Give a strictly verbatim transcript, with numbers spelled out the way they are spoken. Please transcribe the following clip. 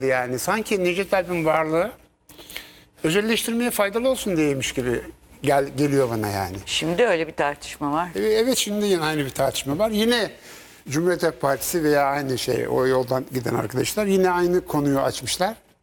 Yani sanki Necdet Alp'in varlığı özelleştirmeye faydalı olsun diyeymiş gibi gel, geliyor bana yani. Şimdi öyle bir tartışma var. E, Evet, şimdi yine aynı bir tartışma var. Yine Cumhuriyet Halk Partisi veya aynı şey o yoldan giden arkadaşlar yine aynı konuyu açmışlar.